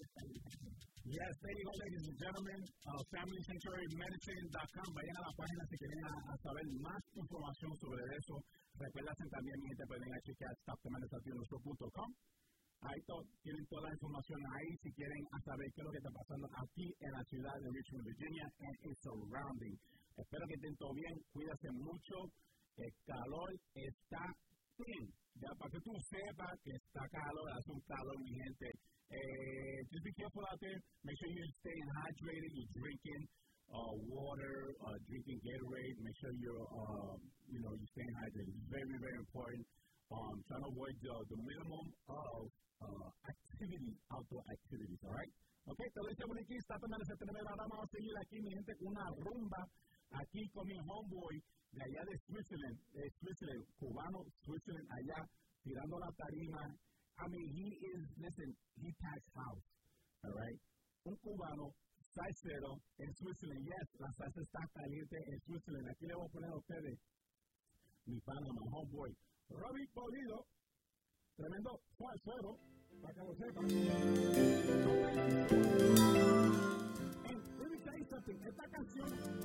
Yes, there you go, ladies and gentlemen. FamilySanctuaryMedicine.com. Vayan a la página si quieren saber más información sobre eso. Recuerden también, mi gente, pueden chequear stopthemenaceationoso.com. Ahí tienen toda la información ahí si quieren saber qué es lo que está pasando aquí en la ciudad de Richmond, Virginia, and its surrounding. Espero que estén todo bien, cuídense mucho. El calor está bien. Ya para que tú sepas que está calor, hace un calor, mi gente. Just be careful out there. Make sure you're staying hydrated. You're drinking water, drinking Gatorade. Make sure you're staying hydrated. It's very, very important. Trying to avoid the minimum of outdoor activities, all right? Okay, te lo dice por aquí, está tomando ese tremendo. Ahora vamos a seguir aquí, mi gente, con una rumba aquí con mi homeboy de allá de Switzerland, cubano, Switzerland, allá, tirando la tarima. I mean, he packs house, all right? Un cubano, salsero en Switzerland, yes, la salsa está caliente en Switzerland. Aquí le voy a poner a ustedes mi pana, mi homeboy, Robbie Polido, tremendo salsero, para que lo sepan.